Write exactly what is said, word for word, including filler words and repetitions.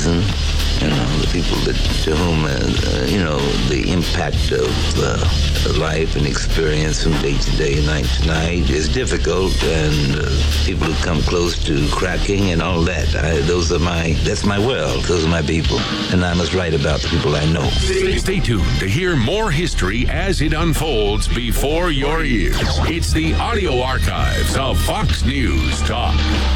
prison. You know, the people that to whom, uh, uh, you know, the impact of uh, life and experience from day to day, night to night is difficult, and uh, people who come close to cracking and all that, I, those are my, that's my world, those are my people, and I must write about the people I know. Stay tuned to hear more history as it unfolds before your ears. It's the audio archives of Fox News Talk.